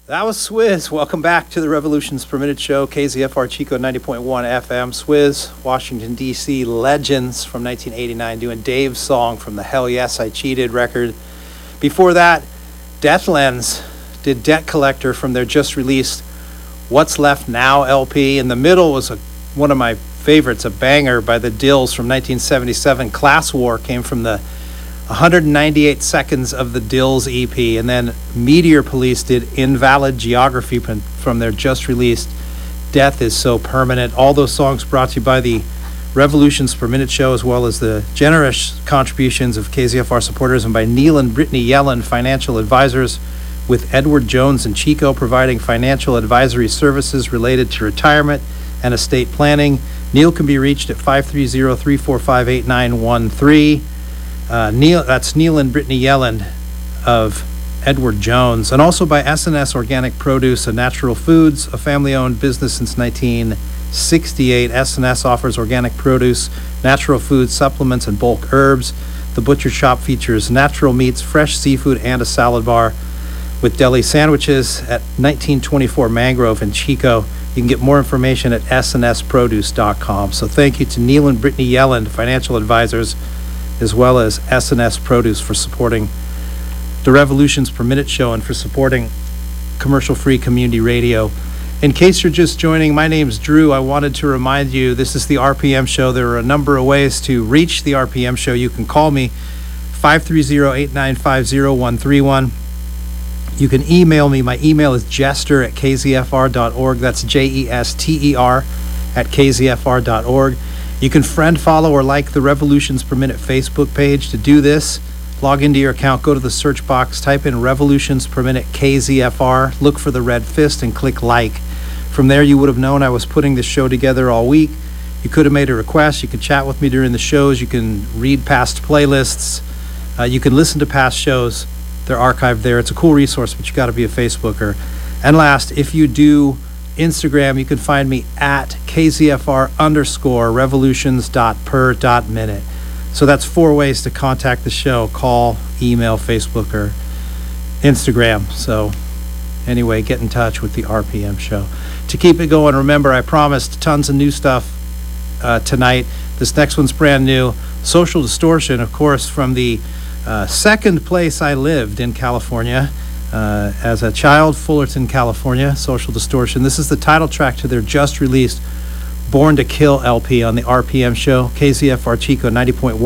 That was Swizz. Welcome back to the Revolutions Per Minute Show, KZFR Chico 90.1 FM. Swizz, Washington, D.C. Legends from 1989, doing Dave's song from the Hell Yes, I Cheated record. Before that, Deathlens did Debt Collector from their just-released What's Left Now LP. In the middle was one of my favorites, a banger by the Dills from 1977. Class War came from the 198 seconds of the Dills EP, and then Meteor Police did Invalid Geography from their just-released Death Is So Permanent. All those songs brought to you by the Revolutions Per Minute Show, as well as the generous contributions of KZFR supporters, and by Neil and Brittany Yellen, financial advisors with Edward Jones and Chico, providing financial advisory services related to retirement and estate planning. Neil can be reached at 530-345-8913. That's Neil and Brittany Yellen of Edward Jones, and also by S&S Organic Produce and Natural Foods, a family-owned business since 1968. S&S offers organic produce, natural food supplements, and bulk herbs. The butcher shop features natural meats, fresh seafood, and a salad bar with deli sandwiches at 1924 Mangrove in Chico. You can get more information at snsproduce.com. So thank you to Neil and Brittany Yellen, financial advisors, as well as S&S Produce, for supporting the Revolutions Per Minute Show and for supporting commercial-free community radio. In case you're just joining, my name's Drew. I wanted to remind you, this is the RPM Show. There are a number of ways to reach the RPM Show. You can call me, 530-895-0131. You can email me. My email is jester@kzfr.org. That's JESTER @kzfr.org. You can friend, follow, or like the Revolutions Per Minute Facebook page. To do this, log into your account, go to the search box, type in Revolutions Per Minute KZFR, look for the red fist, and click like. From there, you would have known I was putting this show together all week. You could have made a request. You can chat with me during the shows. You can read past playlists. You can listen to past shows. They're archived there. It's a cool resource, but you got to be a Facebooker. And last, if you do Instagram, you can find me at KZFR_revolutions.per.minute. So that's 4 ways to contact the show: call, email, Facebook, or Instagram. So anyway, get in touch with the RPM Show. To keep it going, remember, I promised tons of new stuff tonight. This next one's brand new. Social Distortion, of course, from the second place I lived in California. As a child, Fullerton, California, Social Distortion. This is the title track to their just-released Born to Kill LP on the RPM Show, KZFR Chico 90.1